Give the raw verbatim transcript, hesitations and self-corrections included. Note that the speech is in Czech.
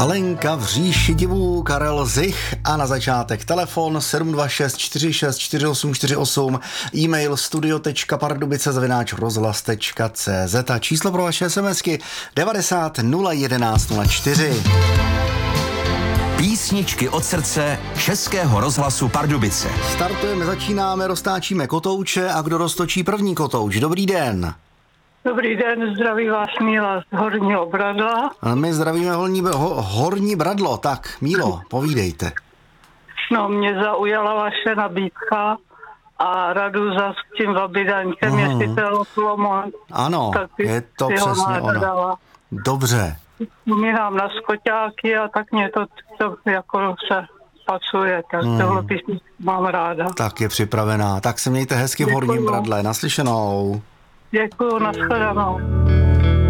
Alenka v říši divů, Karel Zich a na začátek telefon sedm dva šest čtyři šest čtyři osm čtyři osm, e-mail studio tečka pardubice zavináč rozhlas tečka cé zet a číslo pro vaše SMSky devadesát nula jedenáct nula čtyři. Písničky od srdce Českého rozhlasu Pardubice. Startujeme, začínáme, roztáčíme kotouče a kdo roztočí první kotouč? Dobrý den. Dobrý den, zdraví vás Míla z Horního Bradla. A my zdravíme Horní, ho, Horní Bradlo. Tak, Mílo, povídejte. No, mě zaujala vaše nabídka a radu za s tím Vabidaňkem, Aha. jestli to je Lomont. Ano, je to přesně ono. Dobře. Vzpomínám na skoťáky a tak mě to, to jako se pasuje, tak hmm. tohle písničku mám ráda. Tak je připravená. Tak se mějte hezky v Horním Bradle. Naslyšenou. Děkuju, nashledanou.